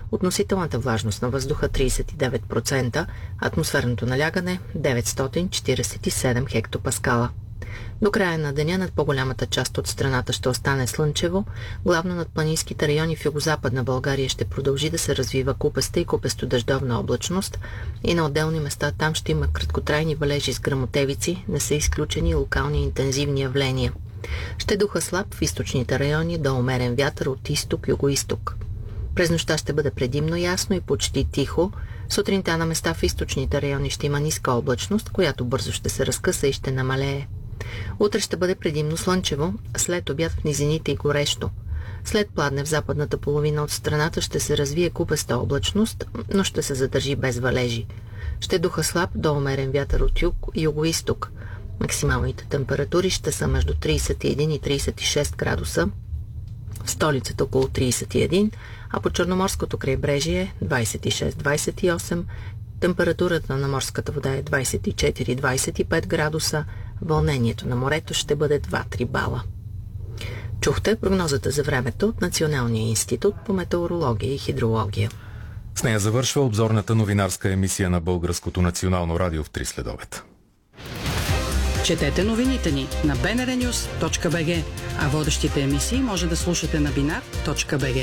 Относителната влажност на въздуха 39%, атмосферното налягане 947 хектопаскала. До края на деня над по-голямата част от страната ще остане слънчево, главно над планинските райони в югозападна България ще продължи да се развива купеста и купесто-дъждовна облачност и на отделни места там ще има краткотрайни валежи с гръмотевици, не са изключени локални интензивни явления. Ще духа слаб в източните райони до умерен вятър от изток-югоизток. През нощта ще бъде предимно ясно и почти тихо. Сутринта на места в източните райони ще има ниска облачност, която бързо ще се разкъса и ще намалее. Утре ще бъде предимно слънчево, след обяд в низините и горещо. След пладне в западната половина от страната ще се развие купеста облачност, но ще се задържи без валежи. Ще духа слаб до умерен вятър от юг и югоизток. Максималните температури ще са между 31 и 36 градуса, в столицата около 31, а по Черноморското крайбрежие 26-28, температурата на морската вода е 24-25 градуса, вълнението на морето ще бъде 2-3 бала. Чухте прогнозата за времето от Националния институт по метеорология и хидрология. С нея завършва обзорната новинарска емисия на Българското национално радио в 3 следобед. Четете новините ни на bnrnews.bg, а водещите емисии може да слушате на binar.bg.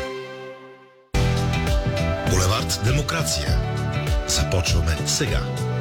Булевард Демокрация. Започваме сега.